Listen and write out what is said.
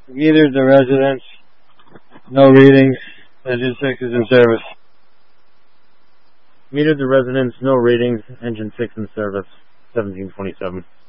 Metered the residence, no readings, engine 6 is in service. Metered the residence, no readings, engine 6 in service, 1727.